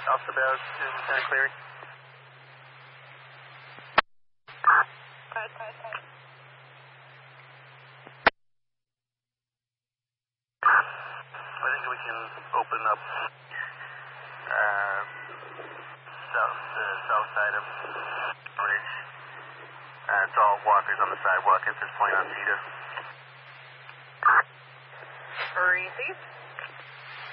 Off the bow to Lieutenant Cleary. I think we can open up the south side of the bridge. It's all walkers on the sidewalk at this point on Cedar. Receive.